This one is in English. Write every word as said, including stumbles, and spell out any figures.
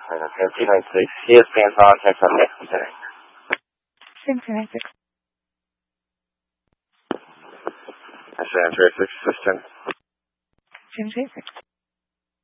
two nine six, E S P N contact on next today. Same two nine six. San Andreas six, system. San Andreas six.